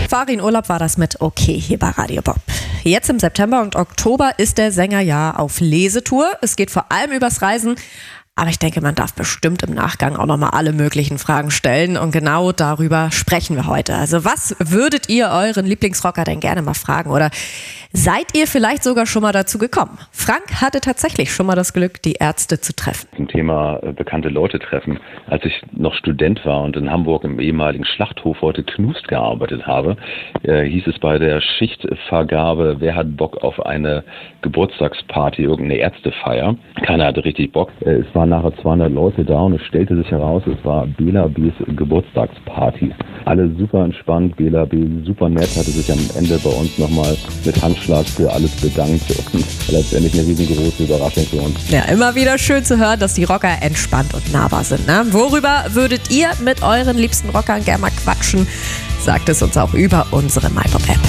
Farin Urlaub war das mit Okay hier bei Radio Bob. Jetzt im September und Oktober ist der Sänger ja auf Lesetour. Es geht vor allem übers Reisen. Aber ich denke, man darf bestimmt im Nachgang auch nochmal alle möglichen Fragen stellen. Und genau darüber sprechen wir heute. Also was würdet ihr euren Lieblingsrocker denn gerne mal fragen? Oder seid ihr vielleicht sogar schon mal dazu gekommen? Frank hatte tatsächlich schon mal das Glück, die Ärzte zu treffen. Zum Thema bekannte Leute treffen. Als ich noch Student war und in Hamburg im ehemaligen Schlachthof, heute Knust, gearbeitet habe, hieß es bei der Schichtvergabe, wer hat Bock auf eine Geburtstagsparty, irgendeine Ärztefeier. Keiner hatte richtig Bock. Es waren nachher 200 Leute da und es stellte sich heraus, es war Bela B's Geburtstagsparty. Alle super entspannt, Bela B super nett, hatte sich am Ende bei uns nochmal mit Handschlag für alles bedankt und letztendlich eine riesengroße Überraschung für uns. Ja, immer wieder schön zu hören, dass die Rocker entspannt und nahbar sind. Ne? Worüber würdet ihr mit euren liebsten Rockern gerne mal quatschen? Sagt es uns auch über unsere MyPop-App.